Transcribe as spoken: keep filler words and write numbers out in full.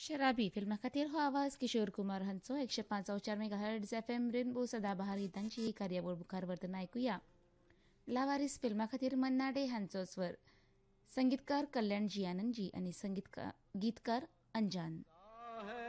शराबी फिल्मा खातीर हो आवाज किशोर कुमार हांचो एकशे पांच चार mega hertz F M rainbow सदाबहार हितांची ही कार्यावळ मुखार व्हरतना आयकुया. लावारीस फिल्मा खातीर मन्ना डे हांचो स्वर, संगीतकार कल्याण जी आनंदजी आनी संगीतकार गीतकार अंजान.